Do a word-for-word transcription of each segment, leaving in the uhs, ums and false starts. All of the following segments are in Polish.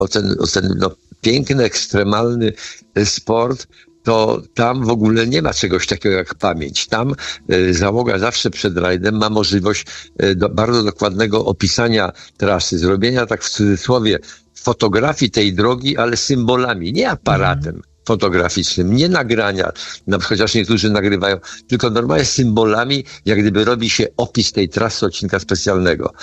o ten, o ten no, piękny, ekstremalny sport, to tam w ogóle nie ma czegoś takiego jak pamięć. Tam y, załoga zawsze przed rajdem ma możliwość y, do, bardzo dokładnego opisania trasy, zrobienia tak w cudzysłowie fotografii tej drogi, ale symbolami, nie aparatem mm. fotograficznym, nie nagrania, na, chociaż niektórzy nagrywają, tylko normalnie symbolami, jak gdyby robi się opis tej trasy odcinka specjalnego.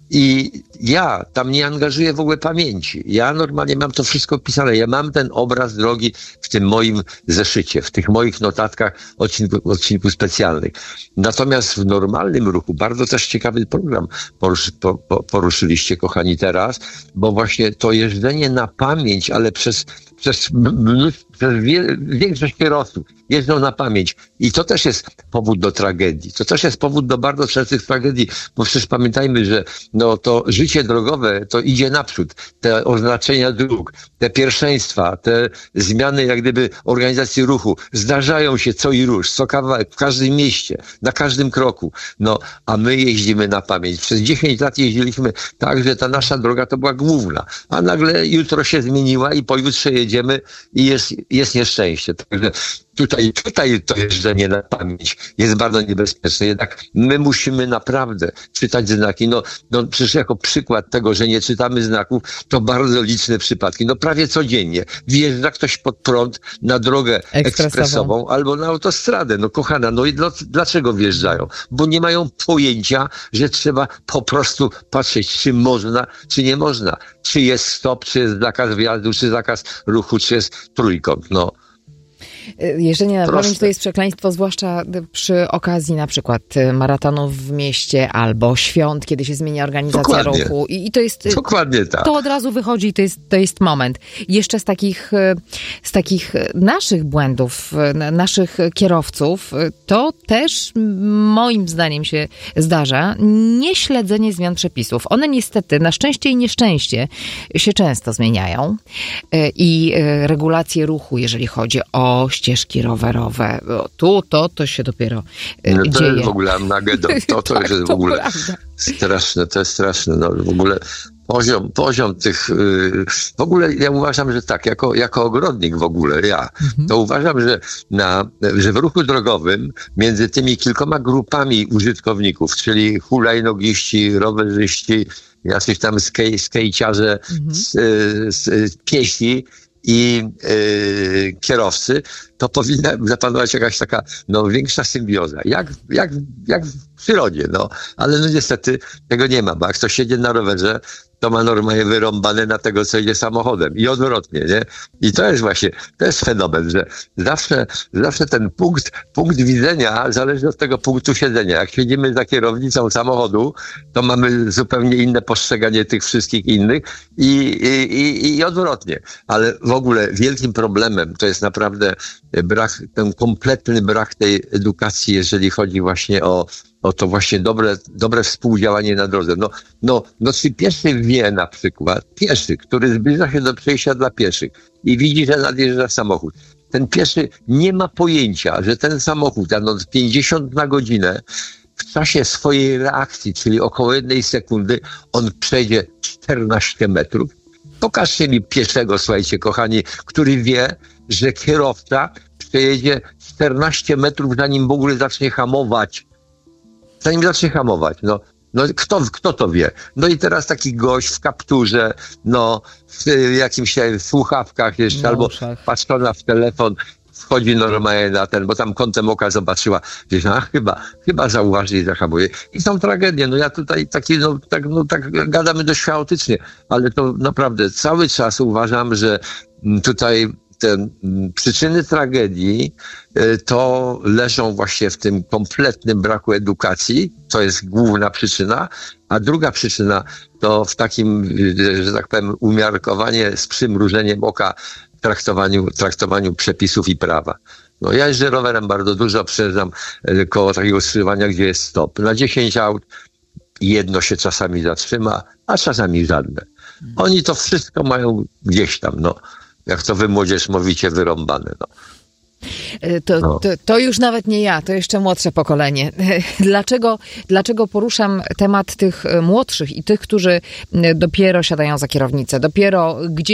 I ja tam nie angażuję w ogóle pamięci. Ja normalnie mam to wszystko pisane. Ja mam ten obraz drogi w tym moim zeszycie, w tych moich notatkach odcinku, odcinku specjalnych. Natomiast w normalnym ruchu, bardzo też ciekawy program poruszy, po, po, poruszyliście, kochani, teraz, bo właśnie to jeżdżenie na pamięć, ale przez, przez, przez wie, większość kierowców jeżdżą na pamięć. I to też jest powód do tragedii. To też jest powód do bardzo częstych tragedii, bo przecież pamiętajmy, że no to życie drogowe to idzie naprzód. Te oznaczenia dróg, te pierwszeństwa, te zmiany jak gdyby organizacji ruchu zdarzają się co i róż, co kawałek, w każdym mieście, na każdym kroku. No, a my jeździmy na pamięć. Przez dziesięć lat jeździliśmy tak, że ta nasza droga to była główna, a nagle jutro się zmieniła i pojutrze jedziemy i jest, jest nieszczęście. Także Tutaj, tutaj to jeżdżenie na pamięć jest bardzo niebezpieczne. Jednak my musimy naprawdę czytać znaki. No, no przecież jako przykład tego, że nie czytamy znaków, to bardzo liczne przypadki. No prawie codziennie wjeżdża ktoś pod prąd na drogę ekspresową, ekspresową albo na autostradę. No kochana, no i dla, dlaczego wjeżdżają? Bo nie mają pojęcia, że trzeba po prostu patrzeć, czy można, czy nie można. Czy jest stop, czy jest zakaz wjazdu, czy zakaz ruchu, czy jest trójkąt. No. Jeżdżenie na pamięć to jest przekleństwo, zwłaszcza przy okazji na przykład maratonów w mieście albo świąt, kiedy się zmienia organizacja Dokładnie. ruchu. I, i to jest... Dokładnie tak. To od razu wychodzi i to jest, to jest moment. Jeszcze z takich, z takich naszych błędów, naszych kierowców, to też moim zdaniem się zdarza nieśledzenie zmian przepisów. One niestety, na szczęście i nieszczęście się często zmieniają. I regulacje ruchu, jeżeli chodzi o ścieżki rowerowe. Tu, to, to się dopiero no to dzieje. jest w ogóle Armagedon. To, to tak, jest w ogóle prawda. straszne, to jest straszne. No w ogóle poziom, poziom tych... Yy, w ogóle ja uważam, że tak, jako, jako ogrodnik w ogóle, ja, mhm. to uważam, że, na, że w ruchu drogowym między tymi kilkoma grupami użytkowników, czyli hulajnogiści, rowerzyści, jacyś tam skej, skejciarze, mhm. z, z, piesi, i yy, kierowcy, to powinna zapanować jakaś taka no, większa symbioza. Jak, jak, jak w przyrodzie, no. Ale no niestety tego nie ma, bo jak ktoś jedzie na rowerze, to ma normalnie wyrąbane na tego, co jedzie samochodem. I odwrotnie, nie? I to jest właśnie, to jest fenomen, że zawsze, zawsze ten punkt, punkt widzenia zależy od tego punktu siedzenia. Jak siedzimy za kierownicą samochodu, to mamy zupełnie inne postrzeganie tych wszystkich innych i, i, i, i odwrotnie. Ale w ogóle wielkim problemem to jest naprawdę brak, ten kompletny brak tej edukacji, jeżeli chodzi właśnie o o to właśnie dobre, dobre współdziałanie na drodze. No, no, no czy pieszy wie na przykład, pieszy, który zbliża się do przejścia dla pieszych i widzi, że nadjeżdża samochód. Ten pieszy nie ma pojęcia, że ten samochód jadąc pięćdziesiąt na godzinę w czasie swojej reakcji, czyli około jednej sekundy, on przejdzie czternaście metrów. Pokażcie mi pieszego, słuchajcie, kochani, który wie, że kierowca przejedzie czternaście metrów, zanim w ogóle zacznie hamować. Zanim zacznie hamować, no, no kto, kto to wie? No i teraz taki gość w kapturze, no w jakimś w słuchawkach jeszcze, no, albo patrzona w telefon, wchodzi normalnie na ten, bo tam kątem oka zobaczyła, gdzieś, no chyba, chyba zauważy i zahamuje. I są tragedie, no ja tutaj taki, no tak, no tak gadamy dość chaotycznie, ale to naprawdę cały czas uważam, że tutaj te przyczyny tragedii to leżą właśnie w tym kompletnym braku edukacji, to jest główna przyczyna, a druga przyczyna to w takim, że tak powiem, umiarkowanie z przymrużeniem oka traktowaniu, traktowaniu przepisów i prawa. No ja jeżdżę rowerem bardzo dużo, przejeżdżam koło takiego skrzyżowania, gdzie jest stop. Na dziesięć aut jedno się czasami zatrzyma, a czasami żadne. Oni to wszystko mają gdzieś tam, no. Jak to wy młodzież mówicie, wyrąbane. No. To, to, to już nawet nie ja, to jeszcze młodsze pokolenie. Dlaczego, dlaczego poruszam temat tych młodszych i tych, którzy dopiero siadają za kierownicę, dopiero gdzieś